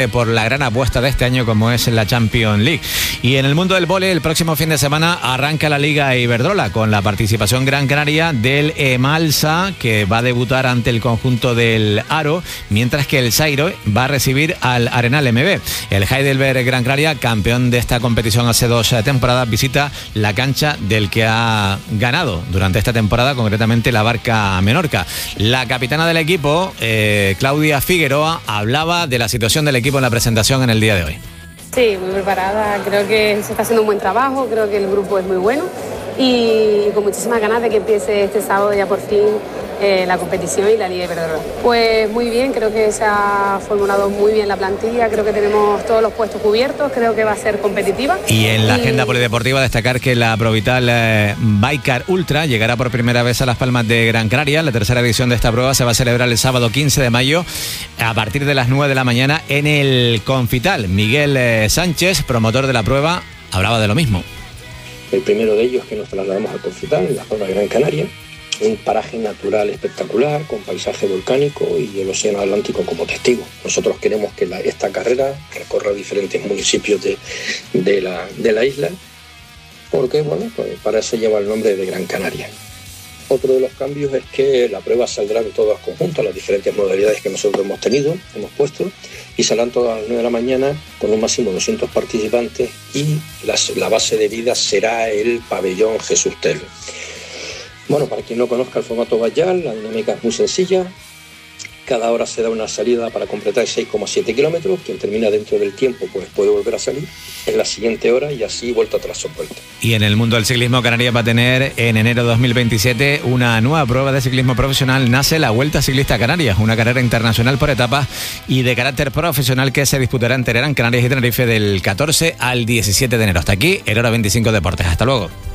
por la gran apuesta de este año como es la Champions League. Y en el mundo del vóley, el próximo fin de semana arranca la Liga Iberdrola con la participación Gran Canaria del Emalsa, que va a debutar ante el conjunto del Aro, mientras que el Sairo va a recibir al Arenal MB. El Heidelberg Gran Canaria, campeón de esta competición hace 2 temporadas, visita la cancha del que ha ganado durante esta temporada, concretamente la Barca Menorca. La capitana del equipo, Claudia Figueroa, hablaba de la situación del equipo en la presentación en el día de hoy. Sí, muy preparada, creo que se está haciendo un buen trabajo, creo que el grupo es muy bueno y con muchísimas ganas de que empiece este sábado ya por fin la competición y la Liga Iberdrola. Pues muy bien, creo que se ha formulado muy bien la plantilla, creo que tenemos todos los puestos cubiertos, creo que va a ser competitiva. Y en la agenda polideportiva destacar que la Provital Bikecar Ultra llegará por primera vez a Las Palmas de Gran Canaria. La tercera edición de esta prueba se va a celebrar el sábado 15 de mayo a partir de las 9 de la mañana en el Confital. Miguel Sánchez, promotor de la prueba, hablaba de lo mismo. El primero de ellos que nos trasladamos al Confital, en Las Palmas de Gran Canaria, un paraje natural espectacular, con paisaje volcánico y el océano Atlántico como testigo. Nosotros queremos que esta carrera recorra diferentes municipios de la isla, porque bueno, pues para eso lleva el nombre de Gran Canaria. Otro de los cambios es que la prueba saldrá en todas conjuntas, las diferentes modalidades que nosotros hemos puesto, y saldrán todas a las 9 de la mañana con un máximo de 200 participantes y la base de vida será el pabellón Jesús Tel. Bueno, para quien no conozca el formato Bayal, la dinámica es muy sencilla. Cada hora se da una salida para completar 6,7 kilómetros. Quien termina dentro del tiempo pues puede volver a salir en la siguiente hora y así vuelta tras vuelta. Y en el mundo del ciclismo, Canarias va a tener en enero de 2027 una nueva prueba de ciclismo profesional. Nace la Vuelta Ciclista a Canarias, una carrera internacional por etapas y de carácter profesional que se disputará en Teherán, Canarias y Tenerife del 14 al 17 de enero. Hasta aquí, el Hora 25 Deportes. Hasta luego.